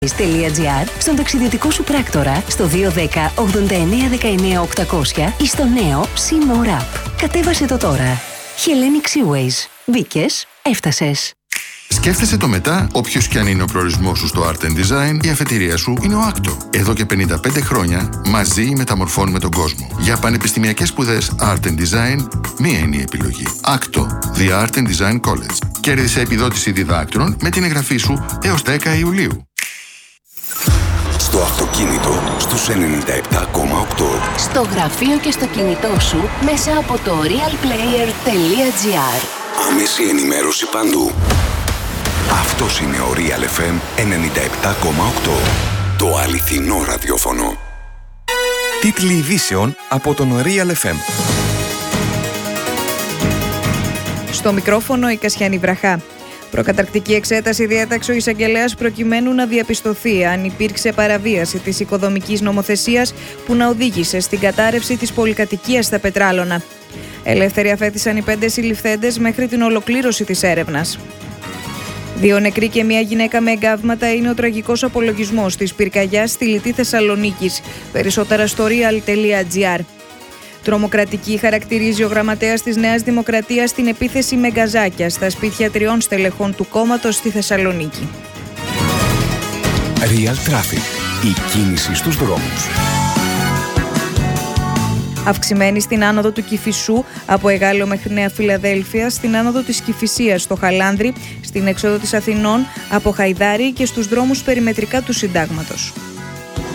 Στον ταξιδιωτικό σου πράκτορα στο 210 89 19 800 ή στο νέο C-More App. Κατέβασε το τώρα. Hellenic Seaways. Μπήκες, έφτασες. Σκέφτεσαι το μετά, όποιος κι αν είναι ο προορισμός σου στο Art and Design, η αφετηρία σου είναι ο ACTO. Εδώ και 55 χρόνια, μαζί μεταμορφώνουμε τον κόσμο. Για πανεπιστημιακές σπουδές Art and Design, μία είναι η επιλογή. ACTO, The Art and Design College. Κέρδισε επιδότηση διδάκτρων με την εγγραφή σου έως 10 Ιουλίου. Στο αυτοκίνητο, στους 97,8. Στο γραφείο και στο κινητό σου, μέσα από το realplayer.gr. Άμεση ενημέρωση παντού. Αυτός είναι ο Real FM 97,8. Το αληθινό ραδιόφωνο. Τίτλοι ειδήσεων από τον Real FM. Στο μικρόφωνο η Κασιάνη Βραχά. Προκαταρκτική εξέταση διέταξε ο εισαγγελέας προκειμένου να διαπιστωθεί αν υπήρξε παραβίαση της οικοδομικής νομοθεσίας που να οδήγησε στην κατάρρευση της πολυκατοικίας στα Πετράλωνα. Ελεύθεροι αφέθησαν οι 5 συλληφθέντες μέχρι την ολοκλήρωση της έρευνας. 2 νεκροί και 1 γυναίκα με εγκάβματα είναι ο τραγικός απολογισμός της πυρκαγιάς στη Λιτή Θεσσαλονίκης. Περισσότερα στο real.gr. Τρομοκρατική χαρακτηρίζει ο γραμματέας της Νέας Δημοκρατίας την επίθεση με γκαζάκια στα σπίτια 3 στελεχών του κόμματος στη Θεσσαλονίκη. Real Traffic. Η κίνηση στους δρόμους. Αυξημένη στην άνοδο του Κηφισού από Εγάλεο μέχρι Νέα Φιλαδέλφεια, στην άνοδο της Κηφισίας στο Χαλάνδρι, στην έξοδο της Αθηνών από Χαϊδάρι και στους δρόμους περιμετρικά του Συντάγματος.